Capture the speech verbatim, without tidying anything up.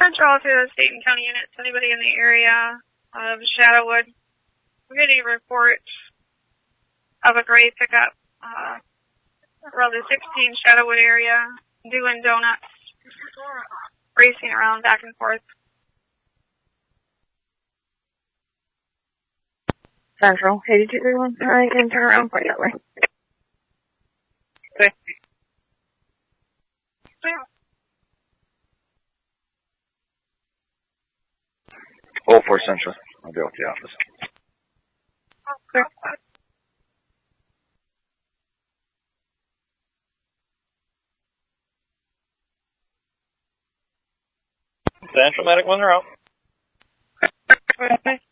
Central to the state and county units. Anybody in the area of Shadowwood? We're getting reports of a gray pickup, uh, around the sixteen Shadowwood area, doing donuts, racing around back and forth. Central, eighty-two thirty-one, I can turn around quite that way. Okay. oh four Central. I'll be out the office. Okay. Central medic ones are out. Okay.